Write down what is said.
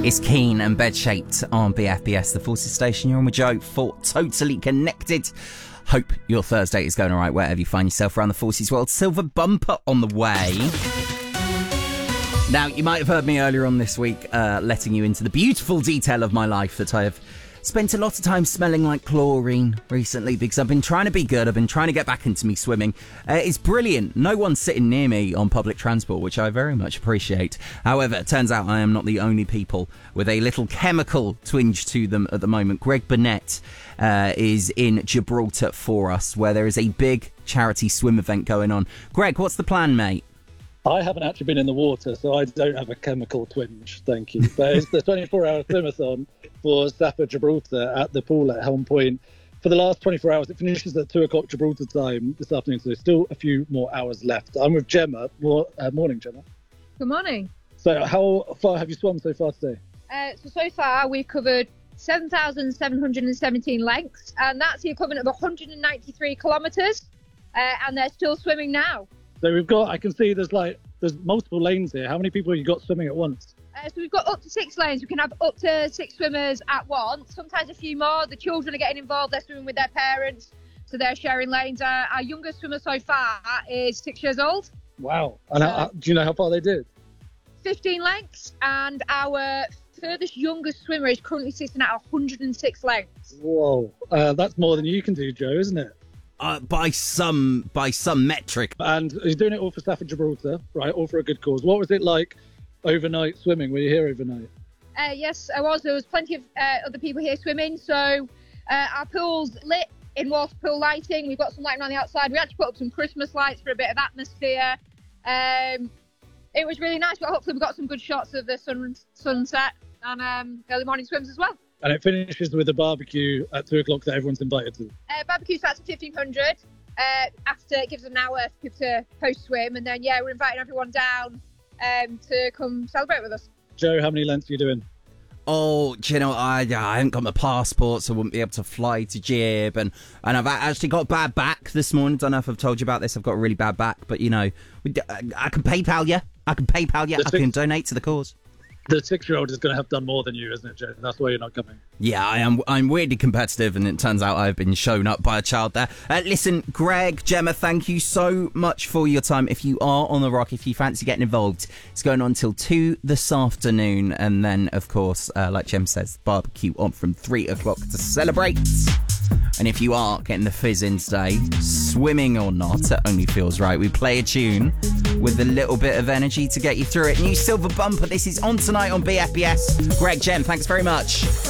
It's Keen and Bed-Shaped on BFBS, the Forces station. You're on with Joe for Totally Connected. Hope your Thursday is going all right wherever you find yourself around the Forces world. Silver bumper on the way. Now, you might have heard me earlier on this week letting you into the beautiful detail of my life that I have spent a lot of time smelling like chlorine recently because I've been trying to be good. I've been trying to get back into me swimming. It's brilliant. No one's sitting near me on public transport, which I very much appreciate. However, it turns out I am not the only people with a little chemical twinge to them at the moment. Greg Burnett is in Gibraltar for us, where there is a big charity swim event going on. Greg, what's the plan, mate? I haven't actually been in the water, so I don't have a chemical twinge, thank you. But it's the 24-hour swimathon for Safa Gibraltar at the pool at Helm Point. For the last 24 hours, it finishes at 2 o'clock Gibraltar time this afternoon, so there's still a few more hours left. I'm with Gemma. Morning, Gemma. Good morning. So how far have you swum so far today? So far, we've covered 7,717 lengths, and that's the equivalent of 193 kilometres, and they're still swimming now. So I can see there's multiple lanes here. How many people have you got swimming at once? So we've got up to 6 lanes. We can have up to 6 swimmers at once, sometimes a few more. The children are getting involved. They're swimming with their parents, so they're sharing lanes. Our youngest swimmer so far is 6 years old. Wow. And do you know how far they did? 15 lengths, and our furthest youngest swimmer is currently sitting at 106 lengths. Whoa. That's more than you can do, Joe, isn't it? By some metric. And he's doing it all for Safa Gibraltar, right? All for a good cause. What was it like overnight swimming? Were you here overnight? Yes, I was. There was plenty of other people here swimming. So our pool's lit in water pool lighting. We've got some lighting on the outside. We actually put up some Christmas lights for a bit of atmosphere. It was really nice, but hopefully we got some good shots of the sunset and early morning swims as well. And it finishes with a barbecue at 2 o'clock that everyone's invited to. Barbecue starts at 1500. After it gives them an hour for people to post-swim. And then, we're inviting everyone down to come celebrate with us. Joe, how many lengths are you doing? Oh, do you know, I haven't got my passport, so I wouldn't be able to fly to Gib. And I've actually got bad back this morning. Don't know if I've told you about this. I've got a really bad back. But, you know, I can PayPal you. I can donate to the cause. The 6-year-old is going to have done more than you, isn't it, Joe? That's why you're not coming. Yeah, I'm weirdly competitive, and it turns out I've been shown up by a child there. Listen, Greg, Gemma, thank you so much for your time. If you are on the rock, if you fancy getting involved, it's going on till 2 this afternoon. And then, of course, like Gem says, barbecue on from 3 o'clock to celebrate. And if you are getting the fizz in today, swimming or not, it only feels right. We play a tune with a little bit of energy to get you through it. New Silver Bumper. This is on tonight on BFBS. Greg, Jem, thanks very much.